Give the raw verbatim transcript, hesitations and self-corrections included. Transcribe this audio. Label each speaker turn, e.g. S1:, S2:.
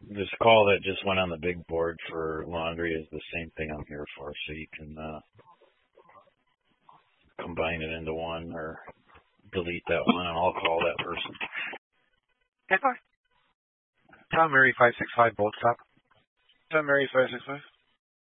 S1: This call that just went on the big board for laundry is the same thing I'm here for, so you can uh, combine it into one or delete that one, and I'll call that person.
S2: Okay, fine. Tom Mary five six five Bolt Stop.
S3: Tom Mary five six five.